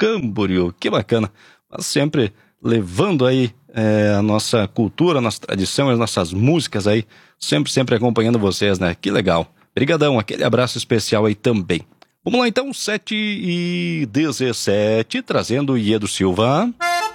Camboriú. Que bacana. Mas sempre levando aí a nossa cultura, a nossa tradição, as nossas músicas aí, sempre acompanhando vocês, né? Que legal. Obrigadão, aquele abraço especial aí também. Vamos lá então, 7h17, trazendo o Iedo Silva.